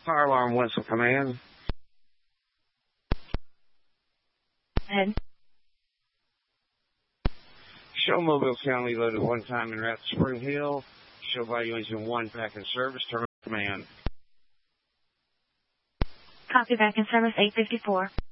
Fire alarm whistle command. Head. Show Mobile County loaded one time en route to Spring Hill. Show Bayou Engine 1 back in service. Terminal command. Copy, back in service 854.